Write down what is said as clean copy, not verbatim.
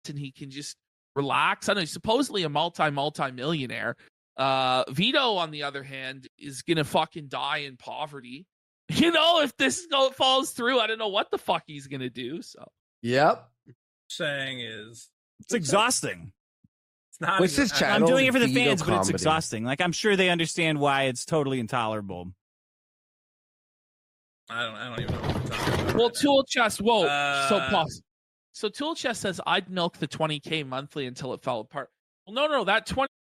and he can just relax. I know he's supposedly a multi-millionaire. Vito, on the other hand, is gonna fucking die in poverty. If this falls through, I don't know what the fuck he's gonna do. So, yep. Saying is, it's exhausting. It's not. What's his channel? I'm doing it for the Vito fans, but it's Comedy. exhausting. Like, I'm sure they understand why it's totally intolerable. I don't even know what we're talking about. well, right Tool Chest. Whoa. now. So Tool Chest says I'd milk the $20K monthly until it fell apart. Well, no, that